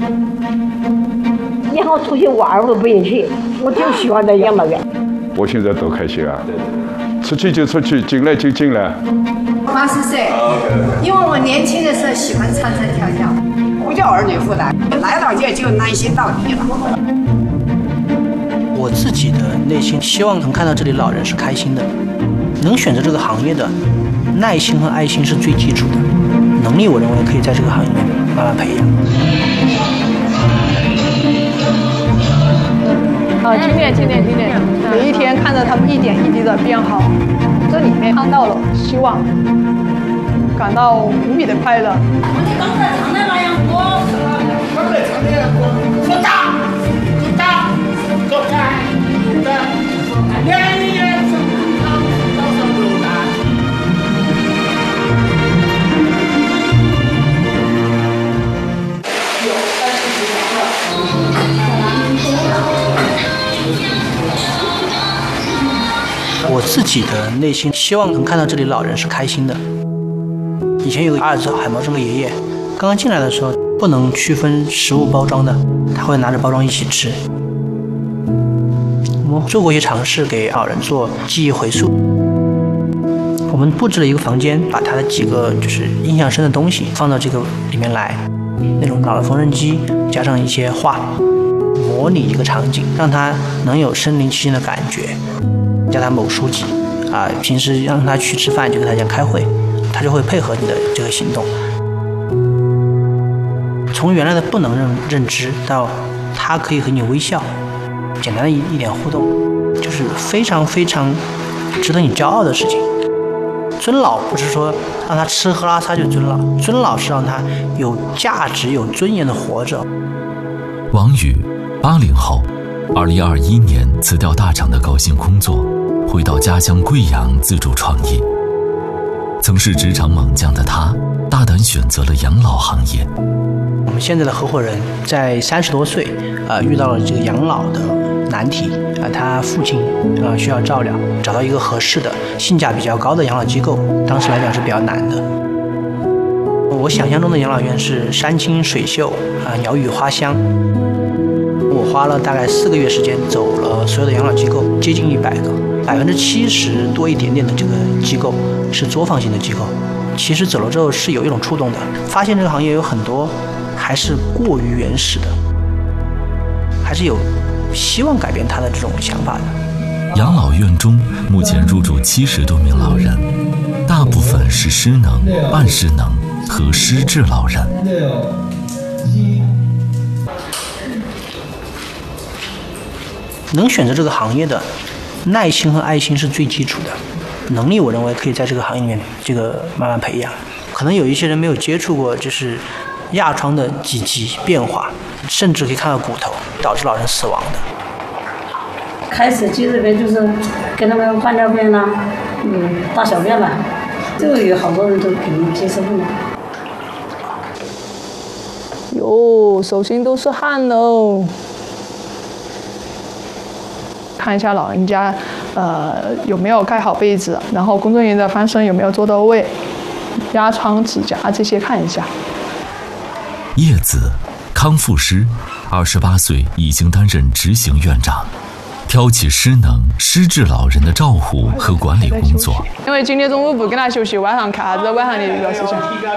你好出去玩我都不愿意去，我就喜欢在养老院。 我现在多开心啊！出去就出去，进来就进来。 80岁，因为我年轻的时候喜欢唱唱跳跳，不叫儿女负担，来到这就耐心到底了。 我自己的内心希望能看到这里老人是开心的，能选择这个行业的耐心和爱心是最基础的，能力我认为可以在这个行业里面慢慢培养。 今年，每一天看着他们一点一滴的变好，这里面看到了希望，感到无比的快乐。 我的刚才唱的那样歌，刚才唱的那样歌，说打，就打，说开，对，年年生长，早上都打。 我自己的内心希望能看到这里老人是开心的。以前有个阿尔兹海默症的爷爷，刚刚进来的时候不能区分食物包装的，他会拿着包装一起吃。我们做过一些尝试，给老人做记忆回溯。我们布置了一个房间，把他的几个就是印象深的东西放到这个里面来，那种老的缝纫机，加上一些画，模拟一个场景，让他能有身临其境的感觉。叫他某书记平时让他去吃饭就跟他讲开会，他就会配合你的这个行动。从原来的不能认知到他可以和你微笑，简单的一点互动，就是非常非常值得你骄傲的事情。尊老不是说让他吃喝拉撒就尊老，尊老是让他有价值有尊严的活着。 王宇，80后，2021年辞掉大厂的高薪工作，回到家乡贵阳自主创业。曾是职场猛将的他，大胆选择了养老行业。 我们现在的合伙人在30多岁遇到了这个养老的难题他父亲需要照料，找到一个合适的性价比较高的养老机构，当时来讲是比较难的。我想象中的养老院是山清水秀鸟语花香。我花了大概4个月时间走了所有的养老机构，接近100个，70%多一点点的这个机构是作坊型的机构。其实走了之后是有一种触动的，发现这个行业有很多还是过于原始的，还是有希望改变他的这种想法的。 养老院中目前入住70多名老人，大部分是失能、半失能和失智老人。 能选择这个行业的耐心和爱心是最基础的，能力我认为可以在这个行业里面这个慢慢培养。可能有一些人没有接触过就是压疮的几级变化，甚至可以看到骨头，导致老人死亡的。 开始去这边就是跟他们换尿便啦，大小便啦，这个有好多人都肯定接受不了。 哟，手心都是汗喽。看一下老人家，有没有盖好被子，然后工作人员的翻身有没有做到位，压疮、指甲这些看一下。 叶子，康复师，28岁，已经担任执行院长，挑起失能、失智老人的照护和管理工作。 因为今天中午不跟他休息，晚上看啥子晚上的一个事情。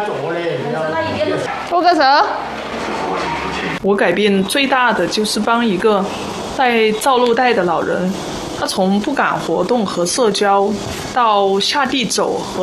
握个手。 我改变最大的就是帮一个带造瘘带的老人，他从不敢活动和社交到下地走和